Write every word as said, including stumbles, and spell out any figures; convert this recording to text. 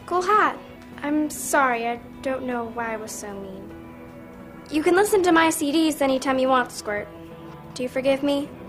Cool hat. I'm sorry, I don't know why I was so mean. You can listen to my C Ds anytime you want, Squirt. Do you forgive me?